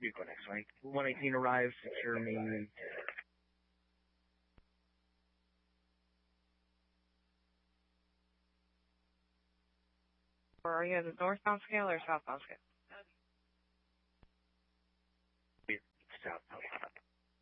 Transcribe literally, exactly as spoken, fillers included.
You go next, right? one eighteen arrives, secure me. Or are you in the northbound scale or southbound scale? Southbound.